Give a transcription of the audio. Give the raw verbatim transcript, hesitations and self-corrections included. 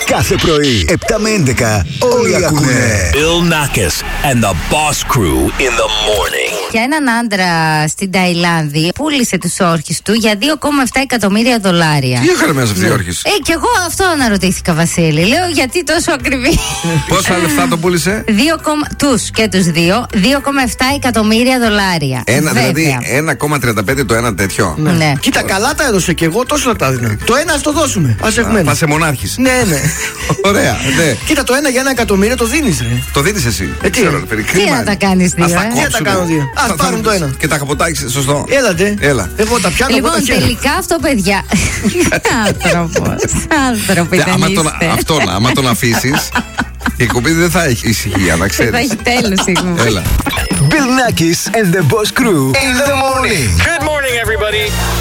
Κάθε πρωί, επτά με έντεκα, όλοι ακούνε. Bill Nackis and the Boss Crew in the morning. Για έναν άντρα στην Ταϊλάνδη πούλησε τους όρχες του για δύο κόμμα επτά εκατομμύρια δολάρια. Τι έκανε μέσα αυτή η όρχης? Ε, και εγώ αυτό αναρωτήθηκα, Βασίλη. Λέω, γιατί τόσο ακριβή? Πόσα λεφτά το πούλησε? Τους και τους δύο, δύο κόμμα επτά εκατομμύρια δολάρια. Ένα, Βέβαια. δηλαδή ένα κόμμα τριάντα πέντε το ένα τέτοιο. Ναι. Ναι. Κοίτα, καλά τα έδωσε και εγώ, τόσο να τα έδινα. Το ένα ας το δώσουμε. Ας έχουμε. Θα σε μονάρχης. Ναι, ναι. Ωραία, ναι. Κοίτα, το ένα για ένα εκατομμύριο το δίνεις, ρε. Το δίνεις εσύ. Ε, τι, Ξέρω, ρε, Τι κρίμα να είναι. τα κάνεις δύο, Ας τα ε? Τι να τα κόψουνε. κάνω δύο. Ας Θα- θα- πάρουν το ένα. Και τα καποτάκια, σωστό. Έλατε. Έλα. Εγώ τα πιάνω από Λοιπόν, τα χέρια. τελικά αυτό, παιδιά. Άνθρωπος. Άνθρωποι Ναι, δεν άμα τον, είστε. αυτόν, άμα τον αφήσεις, η κουμπίδη δεν θα έχει ησυχία, να Θα ξέρεις. έχει τέλος σίγουρα. Έλα. Bill Nackis and the Boss Crew in the morning. Good morning, everybody.